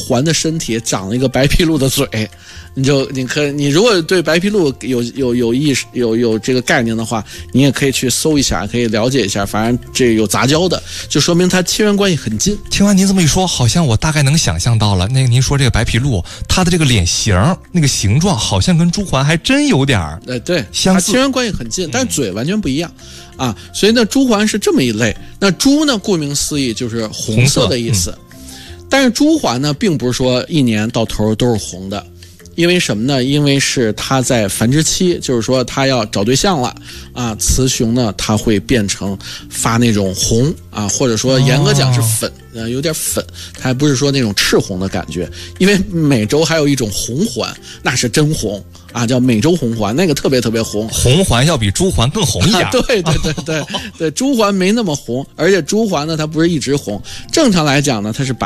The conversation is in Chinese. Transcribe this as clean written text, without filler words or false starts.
环的身体长了一个白琵鹭的嘴，你如果对白琵鹭有意识有这个概念的话，你也可以去搜一下，可以了解一下，反正这有杂交的，就说明它亲缘关系很近。 听完您这么一说，好像我大概能想象到了，那个您说这个白琵鹭，它的这个脸型那个形状好像跟朱鹮还真有点对， 相似， 它亲缘关系很近，但是嘴完全不一样啊。所以呢，朱鹮是这么一类。那朱呢，顾名思义就是红色的意思。但是朱鹮呢，并不是说一年到头都是红的，因为什么呢？因为是它在繁殖期，就是说它要找对象了啊。雌雄呢，它会变成发那种红啊，或者说严格讲是粉，有点粉，它还不是说那种赤红的感觉。因为美洲还有一种红鹮，那是真红啊，叫美洲红鹮，那个特别特别红， 红鹮要比朱鹮更红一点。 对，朱鹮没那么红，而且朱鹮呢，它不是一直红，正常来讲呢，它是白